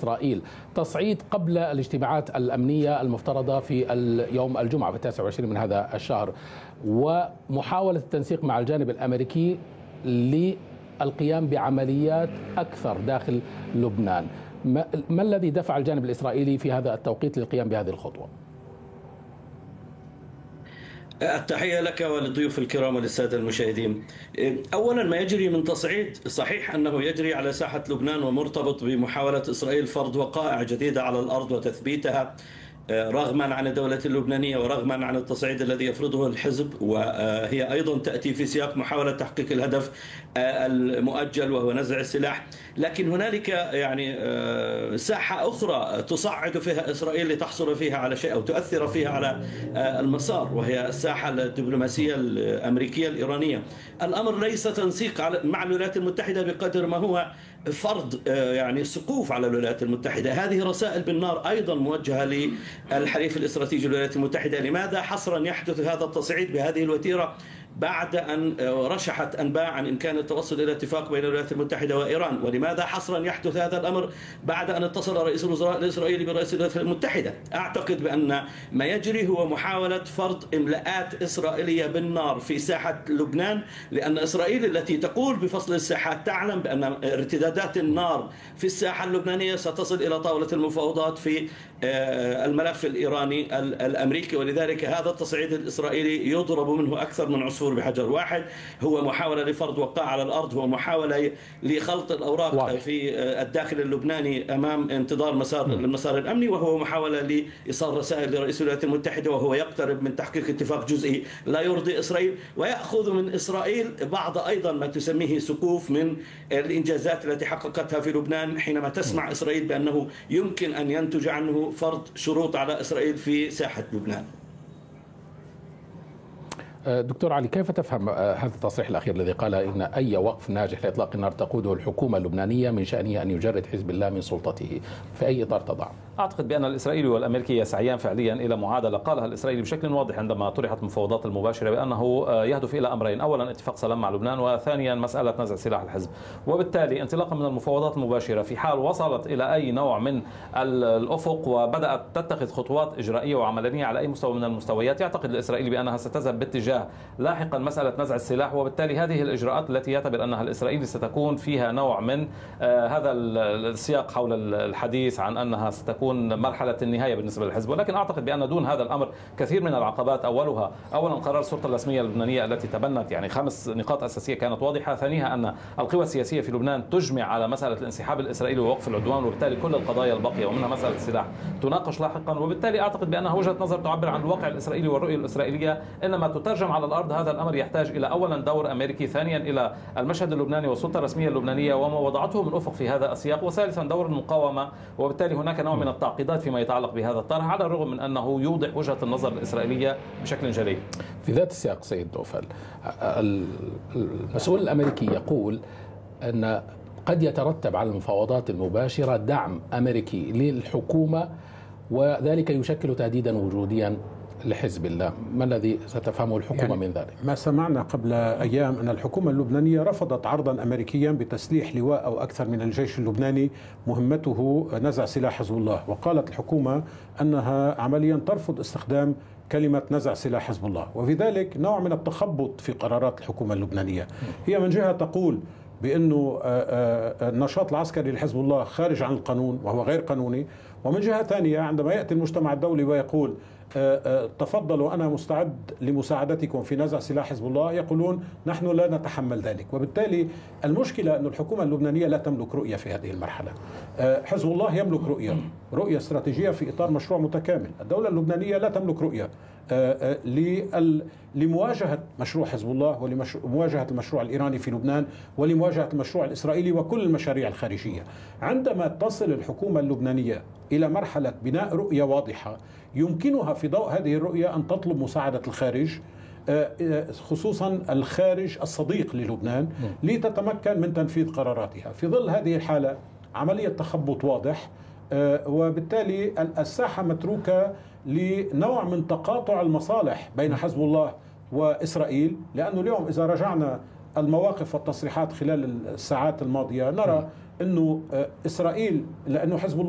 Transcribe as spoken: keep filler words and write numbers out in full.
إسرائيل، تصعيد قبل الاجتماعات الأمنية المفترضة في اليوم الجمعة في التاسع والعشرين من هذا الشهر، ومحاولة التنسيق مع الجانب الأمريكي للقيام بعمليات أكثر داخل لبنان. ما الذي دفع الجانب الإسرائيلي في هذا التوقيت للقيام بهذه الخطوة؟ التحية لك وللضيوف الكرام وللسادة المشاهدين. أولا، ما يجري من تصعيد صحيح أنه يجري على ساحة لبنان ومرتبط بمحاولة إسرائيل فرض وقائع جديدة على الأرض وتثبيتها رغما عن الدولة اللبنانية ورغما عن التصعيد الذي يفرضه الحزب، وهي أيضا تأتي في سياق محاولة تحقيق الهدف المؤجل وهو نزع السلاح. لكن هنالك يعني ساحة أخرى تصعد فيها إسرائيل لتحصل فيها على شيء أو تؤثر فيها على المسار، وهي الساحة الدبلوماسية الأمريكية الإيرانية. الأمر ليس تنسيق مع الولايات المتحدة بقدر ما هو فرض يعني سقوف على الولايات المتحدة. هذه رسائل بالنار أيضا موجهة للحليف الاستراتيجي للولايات المتحدة. لماذا حصرا يحدث هذا التصعيد بهذه الوتيرة بعد أن رشحت أنباء عن إمكان التوصل إلى اتفاق بين الولايات المتحدة وإيران؟ ولماذا حصرا يحدث هذا الأمر بعد أن اتصل رئيس الوزراء الإسرائيلي برئيس الولايات المتحدة؟ أعتقد بأن ما يجري هو محاولة فرض إملاءات إسرائيلية بالنار في ساحة لبنان، لأن إسرائيل التي تقول بفصل الساحات تعلم بأن ارتدادات النار في الساحة اللبنانية ستصل إلى طاولة المفاوضات في الملف الإيراني الأمريكي. ولذلك هذا التصعيد الإسرائيلي يضرب منه أكثر من عصفور بحجر واحد. هو محاولة لفرض وقائع على الأرض، هو محاولة لخلط الأوراق واحد. في الداخل اللبناني أمام انتظار مسار المسار الأمني، وهو محاولة لإيصال رسائل لرئيس الولايات المتحدة، وهو يقترب من تحقيق اتفاق جزئي لا يرضي إسرائيل، ويأخذ من إسرائيل بعض أيضا ما تسميه سقوف من الإنجازات التي حققتها في لبنان، حينما تسمع إسرائيل بأنه يمكن أن ينتج عنه فرض شروط على إسرائيل في ساحة لبنان. دكتور علي، كيف تفهم هذا التصريح الأخير الذي قال إن أي وقف ناجح لإطلاق النار تقوده الحكومة اللبنانية من شأنه أن يجرد حزب الله من سلطته؟ في أي إطار تضع؟ أعتقد بأن الإسرائيلي والأمريكي يسعيان فعليا إلى معادلة قالها الإسرائيلي بشكل واضح عندما طرحت المفاوضات المباشرة، بأنه يهدف إلى أمرين: أولا اتفاق سلام مع لبنان، وثانيا مسألة نزع سلاح الحزب. وبالتالي انطلاقا من المفاوضات المباشرة، في حال وصلت إلى أي نوع من الأفق وبدأت تتخذ خطوات إجرائية وعملية على أي مستوى من المستويات، يعتقد الإسرائيلي بأنها ستذهب باتجاه لاحقا مسألة نزع السلاح. وبالتالي هذه الإجراءات التي يعتبر أنها الإسرائيلي ستكون فيها نوع من آه هذا السياق حول الحديث عن أنها ستكون مرحلة النهاية بالنسبة للحزب. ولكن أعتقد بأن دون هذا الأمر كثير من العقبات. أولها أولا قرار السلطة الرسمية اللبنانية التي تبنت يعني خمس نقاط أساسية كانت واضحة. ثانيها أن القوى السياسية في لبنان تجمع على مسألة الانسحاب الإسرائيلي ووقف العدوان، وبالتالي كل القضايا الباقية ومنها مسألة السلاح تناقش لاحقا. وبالتالي أعتقد بأنها وجهة نظر تعبر عن الواقع الإسرائيلي والرؤية الإسرائيلية، إنما تترجم على الأرض. هذا الأمر يحتاج إلى أولا دور أمريكي، ثانيا إلى المشهد اللبناني والسلطة الرسمية اللبنانية وما وضعته من أفق في هذا السياق، وثالثا دور المقاومة. وبالتالي هناك نوع من التعقيدات فيما يتعلق بهذا الطرح، على الرغم من أنه يوضح وجهة النظر الإسرائيلية بشكل جلي. في ذات السياق سيد نوفل، المسؤول الأمريكي يقول أن قد يترتب على المفاوضات المباشرة دعم أمريكي للحكومة، وذلك يشكل تهديدا وجوديا لحزب الله. ما الذي ستفهمه الحكومة يعني من ذلك؟ ما سمعنا قبل أيام أن الحكومة اللبنانية رفضت عرضا أمريكيا بتسليح لواء أو أكثر من الجيش اللبناني مهمته نزع سلاح حزب الله، وقالت الحكومة أنها عمليا ترفض استخدام كلمة نزع سلاح حزب الله، وفي ذلك نوع من التخبط في قرارات الحكومة اللبنانية. هي من جهة تقول بأنه النشاط العسكري لحزب الله خارج عن القانون وهو غير قانوني، ومن جهة ثانية عندما يأتي المجتمع الدولي ويقول تفضلوا أنا مستعد لمساعدتكم في نزع سلاح حزب الله، يقولون نحن لا نتحمل ذلك. وبالتالي المشكلة أن الحكومة اللبنانية لا تملك رؤية في هذه المرحلة. حزب الله يملك رؤية رؤية استراتيجية في إطار مشروع متكامل. الدولة اللبنانية لا تملك رؤية لمواجهة مشروع حزب الله ولمواجهة المشروع الإيراني في لبنان ولمواجهة المشروع الإسرائيلي وكل المشاريع الخارجية. عندما تصل الحكومة اللبنانية إلى مرحلة بناء رؤية واضحة، يمكنها في ضوء هذه الرؤية أن تطلب مساعدة الخارج، خصوصا الخارج الصديق للبنان، لتتمكن من تنفيذ قراراتها. في ظل هذه الحالة عملية تخبط واضح، وبالتالي الساحة متروكة لنوع من تقاطع المصالح بين حزب الله وإسرائيل، لأنه اليوم إذا رجعنا المواقف والتصريحات خلال الساعات الماضية نرى أنه إسرائيل، لأنه حزب الله